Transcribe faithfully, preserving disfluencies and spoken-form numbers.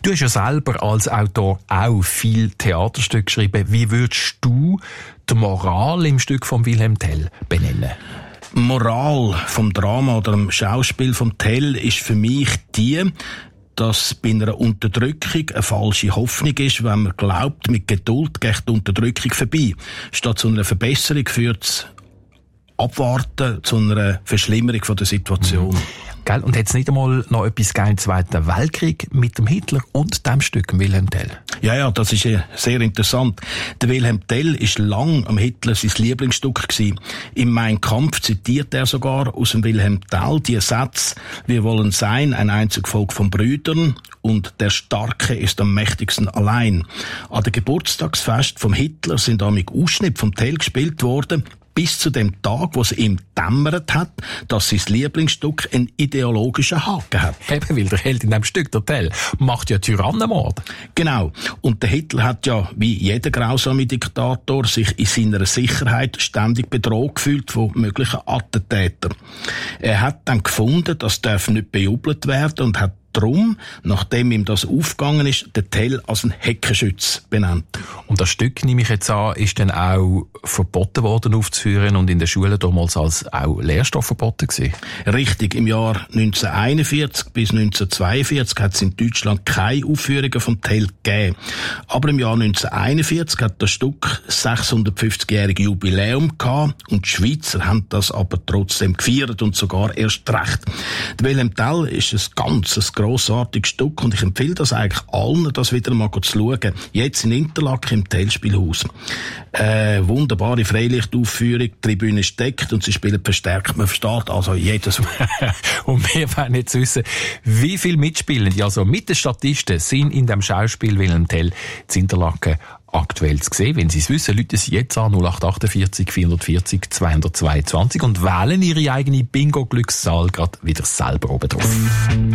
Du hast ja selber als Autor auch viel Theaterstücke geschrieben. Wie würdest du die Moral im Stück von Wilhelm Tell benennen? Moral vom Drama oder dem Schauspiel vom Tell ist für mich die, dass bei einer Unterdrückung eine falsche Hoffnung ist, wenn man glaubt, mit Geduld geht die Unterdrückung vorbei. Statt zu einer Verbesserung führt es Abwarten zu einer Verschlimmerung von der Situation. Mhm. Gell? Und hat es nicht einmal noch etwas gegeben im Zweiten Weltkrieg mit dem Hitler und dem Stück Wilhelm Tell? Ja, ja, das ist ja sehr interessant. Der Wilhelm Tell ist lang am Hitler sein Lieblingsstück gewesen. Im Mein Kampf zitiert er sogar aus dem Wilhelm Tell die Sätze: Wir wollen sein ein einzig Volk von Brüdern und der Starke ist am mächtigsten allein. An der Geburtstagsfest vom Hitler sind damit Ausschnitte vom Tell gespielt worden, bis zu dem Tag, wo es ihm dämmert hat, dass sein Lieblingsstück einen ideologischen Haken hat. Eben, weil der Held in dem Stück, der Tell, macht ja Tyrannenmord. Genau. Und der Hitler hat ja, wie jeder grausame Diktator, sich in seiner Sicherheit ständig bedroht gefühlt von möglichen Attentätern. Er hat dann gefunden, das darf nicht bejubelt werden und hat darum, nachdem ihm das aufgegangen ist, den Tell als einen Heckenschütz benannt. Und das Stück, nehme ich jetzt an, ist dann auch verboten worden aufzuführen und in den Schulen damals als auch Lehrstoff verboten gewesen? Richtig. Im Jahr neunzehnhunderteinundvierzig bis neunzehnhundertzweiundvierzig hat es in Deutschland keine Aufführungen vom Tell gegeben. Aber im Jahr neunzehnhunderteinundvierzig hat das Stück sechshundertfünfzigjährige Jubiläum gehabt und die Schweizer haben das aber trotzdem gefeiert und sogar erst recht. Der Wilhelm Tell ist ein ganzes grossartiges Stück und ich empfehle das eigentlich allen, das wieder mal zu schauen. Jetzt in Interlaken im Tell-Spielhaus. Äh, wunderbare Freilichtaufführung, die Tribüne ist deckt und sie spielen verstärkt. Man versteht also jedes Und wir wollen jetzt wissen, wie viele Mitspielende, also mit den Statisten, sind in dem Schauspiel Wilhelm Tell in Interlaken aktuell zu sehen. Wenn Sie es wissen, rufen Sie jetzt an null acht achtundvierzig vierhundertvierzig zweihundertzweiundzwanzig und wählen Ihre eigene Bingo-Glückszahl gerade wieder selber oben drauf.